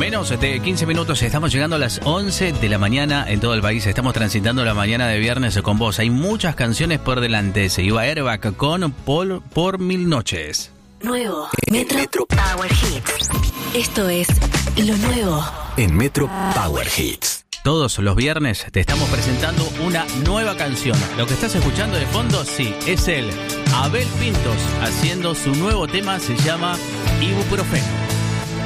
Menos de 15 minutos, estamos llegando a las 11 de la mañana en todo el país. Estamos transitando la mañana de viernes con vos. Hay muchas canciones por delante. Se iba Airbag con Paul por 1000 noches. Nuevo Metro Power Hits. Esto es lo nuevo en Metro Power Hits. Todos los viernes te estamos presentando una nueva canción. Lo que estás escuchando de fondo, sí, es él, Abel Pintos, haciendo su nuevo tema, se llama Ibuprofeno.